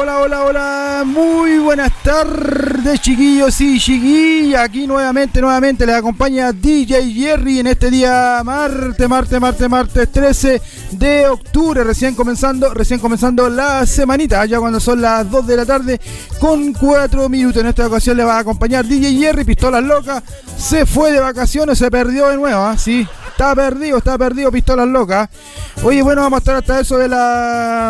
hola. Muy buenas tardes, chiquillos y chiquillas. Aquí nuevamente les acompaña DJ Jerry en este día martes 13 de octubre. Recién comenzando la semanita, ya cuando son las 2 de la tarde con 4 minutos. En esta ocasión le va a acompañar DJ Jerry, Pistolas Locas. Se fue de vacaciones, se perdió de nuevo, sí. Está perdido, Pistolas Locas. Oye, bueno, vamos a estar hasta eso de la